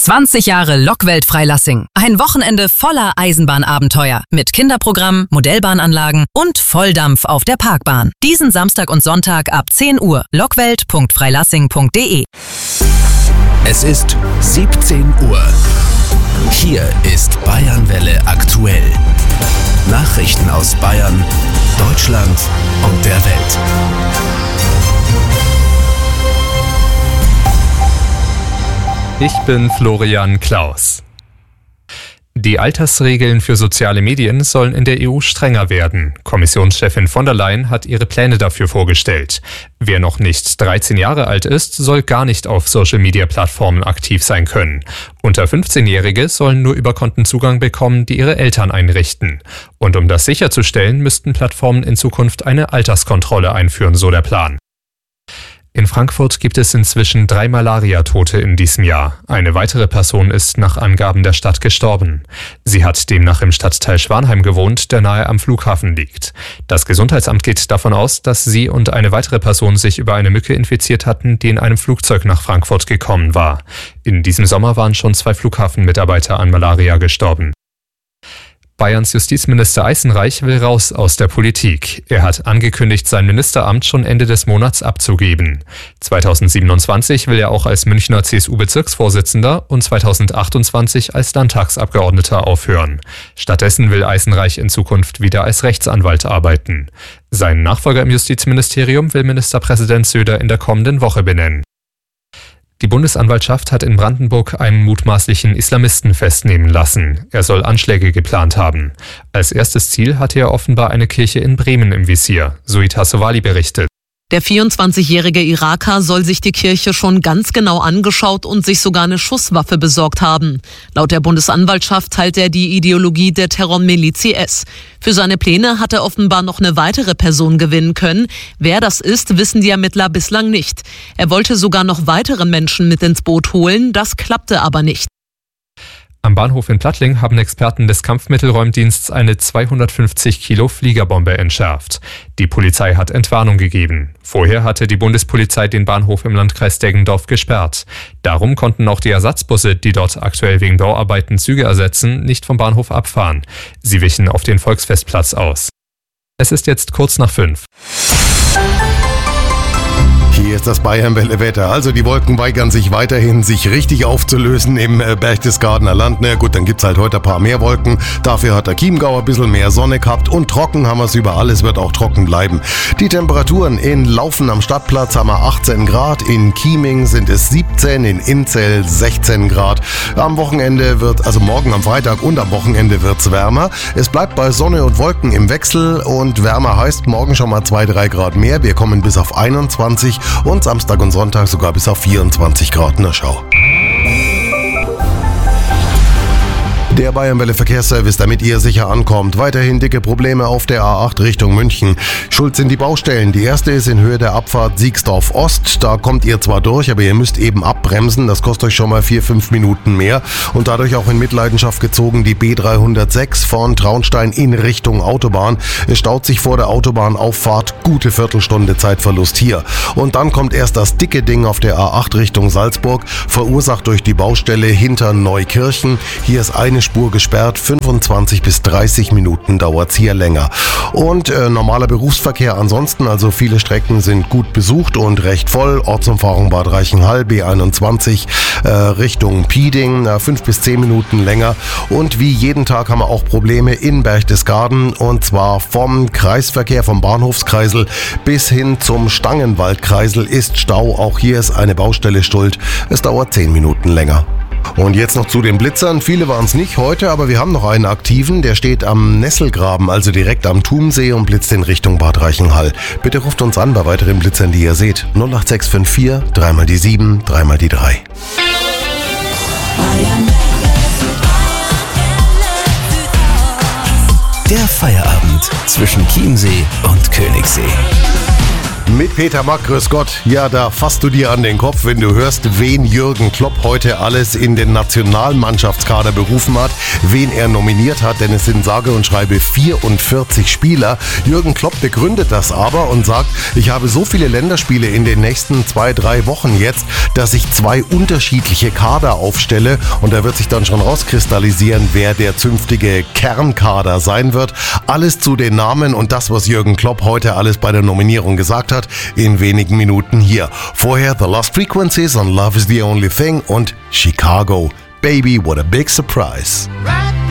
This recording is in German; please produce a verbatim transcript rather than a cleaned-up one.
zwanzig Jahre Lokwelt Freilassing. Ein Wochenende voller Eisenbahnabenteuer mit Kinderprogramm, Modellbahnanlagen und Volldampf auf der Parkbahn. Diesen Samstag und Sonntag ab zehn Uhr. lockwelt punkt freilassing punkt de. Es ist siebzehn Uhr. Hier ist Bayernwelle aktuell. Nachrichten aus Bayern, Deutschland und der Welt. Ich bin Florian Klaus. Die Altersregeln für soziale Medien sollen in der E U strenger werden. Kommissionschefin von der Leyen hat ihre Pläne dafür vorgestellt. Wer noch nicht dreizehn Jahre alt ist, soll gar nicht auf Social-Media-Plattformen aktiv sein können. Unter fünfzehnjährige sollen nur über Konten Zugang bekommen, die ihre Eltern einrichten. Und um das sicherzustellen, müssten Plattformen in Zukunft eine Alterskontrolle einführen, so der Plan. In Frankfurt gibt es inzwischen drei Malaria-Tote in diesem Jahr. Eine weitere Person ist nach Angaben der Stadt gestorben. Sie hat demnach im Stadtteil Schwanheim gewohnt, der nahe am Flughafen liegt. Das Gesundheitsamt geht davon aus, dass sie und eine weitere Person sich über eine Mücke infiziert hatten, die in einem Flugzeug nach Frankfurt gekommen war. In diesem Sommer waren schon zwei Flughafenmitarbeiter an Malaria gestorben. Bayerns Justizminister Eisenreich will raus aus der Politik. Er hat angekündigt, sein Ministeramt schon Ende des Monats abzugeben. zweitausendsiebenundzwanzig will er auch als Münchner C S U-Bezirksvorsitzender und zweitausendachtundzwanzig als Landtagsabgeordneter aufhören. Stattdessen will Eisenreich in Zukunft wieder als Rechtsanwalt arbeiten. Seinen Nachfolger im Justizministerium will Ministerpräsident Söder in der kommenden Woche benennen. Die Bundesanwaltschaft hat in Brandenburg einen mutmaßlichen Islamisten festnehmen lassen. Er soll Anschläge geplant haben. Als erstes Ziel hatte er offenbar eine Kirche in Bremen im Visier, Sui Tassovali berichtet. Der vierundzwanzigjährige Iraker soll sich die Kirche schon ganz genau angeschaut und sich sogar eine Schusswaffe besorgt haben. Laut der Bundesanwaltschaft teilt er die Ideologie der Terrormiliz I S. Für seine Pläne hat er offenbar noch eine weitere Person gewinnen können. Wer das ist, wissen die Ermittler bislang nicht. Er wollte sogar noch weitere Menschen mit ins Boot holen, das klappte aber nicht. Am Bahnhof in Plattling haben Experten des Kampfmittelräumdienstes eine zweihundertfünfzig Kilo Fliegerbombe entschärft. Die Polizei hat Entwarnung gegeben. Vorher hatte die Bundespolizei den Bahnhof im Landkreis Deggendorf gesperrt. Darum konnten auch die Ersatzbusse, die dort aktuell wegen Bauarbeiten Züge ersetzen, nicht vom Bahnhof abfahren. Sie wichen auf den Volksfestplatz aus. Es ist jetzt kurz nach fünf. Hier ist das Bayernwelle-Wetter. Also die Wolken weigern sich weiterhin, sich richtig aufzulösen im Berchtesgadener Land. Na gut, dann gibt's halt heute ein paar mehr Wolken. Dafür hat der Chiemgau ein bisschen mehr Sonne gehabt und trocken haben wir es überall. Es wird auch trocken bleiben. Die Temperaturen in Laufen am Stadtplatz haben wir achtzehn Grad. In Chieming sind es siebzehn, in Inzell sechzehn Grad. Am Wochenende wird, also morgen am Freitag und am Wochenende wird's wärmer. Es bleibt bei Sonne und Wolken im Wechsel und wärmer heißt morgen schon mal zwei, drei Grad mehr. Wir kommen bis auf einundzwanzig und Samstag und Sonntag sogar bis auf vierundzwanzig Grad in der Schau. Der Bayernwelle Verkehrsservice, damit ihr sicher ankommt. Weiterhin dicke Probleme auf der A acht Richtung München. Schuld sind die Baustellen. Die erste ist in Höhe der Abfahrt Siegsdorf Ost. Da kommt ihr zwar durch, aber ihr müsst eben abbremsen. Das kostet euch schon mal vier, fünf Minuten mehr. Und dadurch auch in Mitleidenschaft gezogen die B dreihundertsechs von Traunstein in Richtung Autobahn. Es staut sich vor der Autobahnauffahrt. Gute Viertelstunde Zeitverlust hier. Und dann kommt erst das dicke Ding auf der A acht Richtung Salzburg, verursacht durch die Baustelle hinter Neukirchen. Hier ist eine Spur gesperrt, fünfundzwanzig bis dreißig Minuten dauert's hier länger. Und äh, normaler Berufsverkehr ansonsten, also viele Strecken sind gut besucht und recht voll. Ortsumfahrung Bad Reichenhall, B einundzwanzig äh, Richtung Pieding, äh, fünf bis zehn Minuten länger. Und wie jeden Tag haben wir auch Probleme in Berchtesgaden und zwar vom Kreisverkehr, vom Bahnhofskreisel bis hin zum Stangenwaldkreisel ist Stau. Auch hier ist eine Baustelle schuld. Es dauert zehn Minuten länger. Und jetzt noch zu den Blitzern. Viele waren es nicht heute, aber wir haben noch einen aktiven. Der steht am Nesselgraben, also direkt am Thumsee und blitzt in Richtung Bad Reichenhall. Bitte ruft uns an bei weiteren Blitzern, die ihr seht. null acht sechs fünf vier, dreimal die sieben, dreimal die drei. Der Feierabend zwischen Chiemsee und Königssee. Mit Peter Mack, grüß Gott. Ja, da fasst du dir an den Kopf, wenn du hörst, wen Jürgen Klopp heute alles in den Nationalmannschaftskader berufen hat, wen er nominiert hat, denn es sind sage und schreibe vierundvierzig Spieler. Jürgen Klopp begründet das aber und sagt, ich habe so viele Länderspiele in den nächsten zwei, drei Wochen jetzt, dass ich zwei unterschiedliche Kader aufstelle und da wird sich dann schon rauskristallisieren, wer der zünftige Kernkader sein wird. Alles zu den Namen und das, was Jürgen Klopp heute alles bei der Nominierung gesagt hat, in wenigen Minuten hier. Vorher The Lost Frequencies on Love is the Only Thing und Chicago. Baby, what a big surprise.